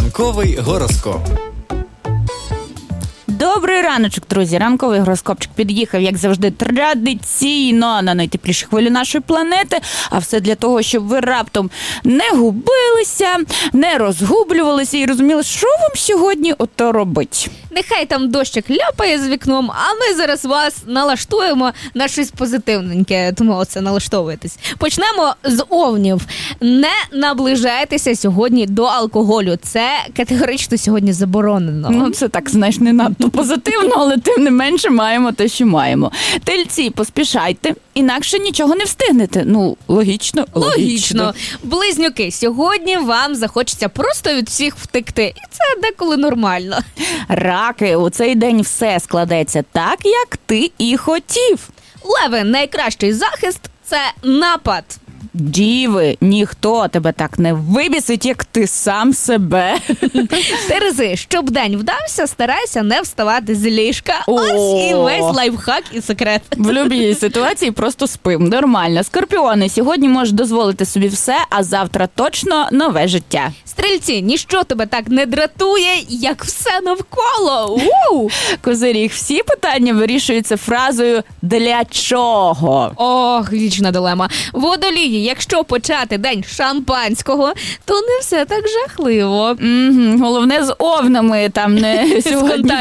Ранковий гороскоп. Добрий раночок, друзі. Ранковий гороскопчик під'їхав, як завжди, традиційно на найтеплішу хвилю нашої планети. А все для того, щоб ви раптом не губилися, не розгублювалися і розуміли, що вам сьогодні ото робить. Нехай там дощик ляпає з вікном, а ми зараз вас налаштуємо на щось позитивненьке, тому оце налаштовуєтесь. Почнемо з овнів. Не наближайтеся сьогодні до алкоголю. Це категорично сьогодні заборонено. Ну, це так, знаєш, не надто позитивно, але тим не менше маємо те, що маємо. Тельці, поспішайте, інакше нічого не встигнете. Ну, логічно. Близнюки, сьогодні вам захочеться просто від всіх втекти. І це деколи нормально. Раки, у цей день все складеться так, як ти і хотів. Леви, найкращий захист – це напад. Діви, ніхто тебе так не вибісить, як ти сам себе. Терези, щоб день вдався, старайся не вставати з ліжка. Ось і весь лайфхак і секрет. В любій ситуації просто спим. Нормально. Скорпіони, сьогодні можеш дозволити собі все, а завтра точно нове життя. Стрільці, ніщо тебе так не дратує, як все навколо. Козиріг, всі питання вирішуються фразою «для чого?». Ох, вічна дилема. Водолії, якщо почати день з шампанського, то не все так жахливо. Головне з овнами там не сьогодні.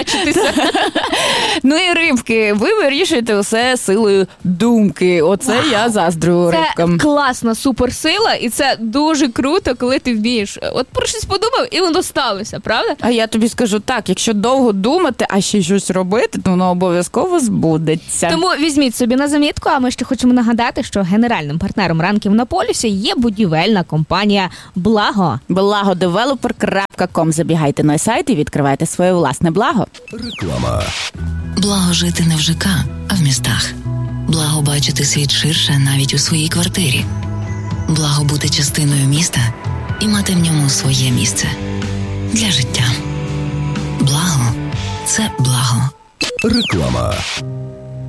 Ну і рибки, ви вирішуєте усе силою думки. Оце я заздрю рибкам. Це класна суперсила, і це дуже круто, коли ти вмієш. От про щось подумав, і воно сталося, правда? А я тобі скажу так, якщо довго думати, а ще щось робити, то воно обов'язково збудеться. Тому візьміть собі на замітку, а ми ще хочемо нагадати, що генеральним партнером ранків на полюсі є будівельна компанія «Благо». Благодевелопер.com. Забігайте на сайт і відкривайте своє власне благо. Реклама. Благо жити не в ЖК, а в містах. Благо бачити світ ширше навіть у своїй квартирі. Благо бути частиною міста і мати в ньому своє місце. Для життя. Благо – це благо. Реклама.